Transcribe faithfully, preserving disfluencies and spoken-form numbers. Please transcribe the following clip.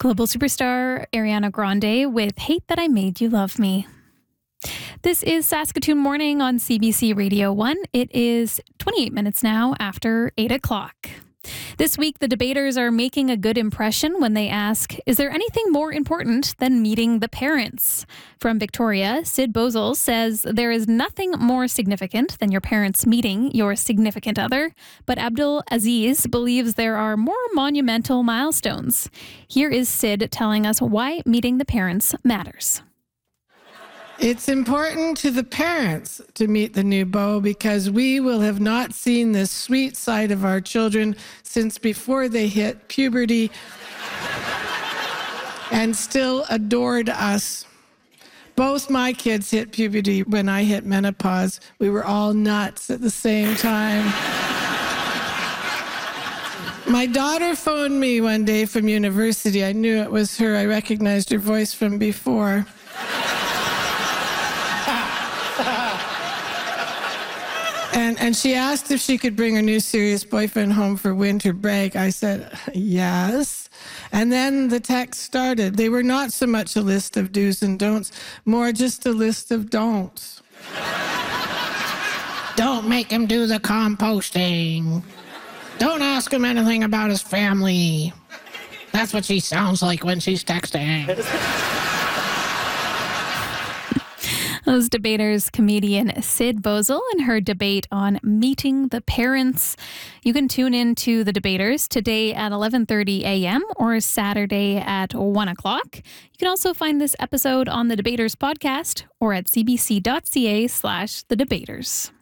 Global superstar Ariana Grande with Hate That I Made You Love Me. This is Saskatoon Morning on C B C Radio one. It is twenty-eight minutes now after eight o'clock. This week, the debaters are making a good impression when they ask, is there anything more important than meeting the parents? From Victoria, Sid Bozel says there is nothing more significant than your parents meeting your significant other, but Abdul Aziz believes there are more monumental milestones. Here is Sid telling us why meeting the parents matters. It's important to the parents to meet the new beau because we will have not seen this sweet side of our children since before they hit puberty and still adored us. Both my kids hit puberty when I hit menopause. We were all nuts at the same time. My daughter phoned me one day from university. I knew it was her. I recognized her voice from before. And, and she asked if she could bring her new serious boyfriend home for winter break. I said, yes. And then the text started. They were not so much a list of do's and don'ts, more just a list of don'ts. Don't make him do the composting. Don't ask him anything about his family. That's what she sounds like when she's texting. Those debaters, comedian Sid Bozel and her debate on meeting the parents. You can tune in to the debaters today at eleven thirty a.m. or Saturday at one o'clock. You can also find this episode on the Debaters podcast or at cbc.ca slash the debaters.